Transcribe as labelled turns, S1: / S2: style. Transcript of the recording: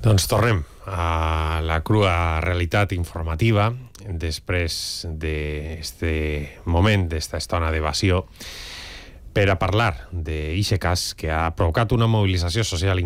S1: Doncs tornem a la crua realitat informativa després d'aquest moment, d'esta estona d'evasió, per a parlar d'eixe cas que ha provocat una mobilització social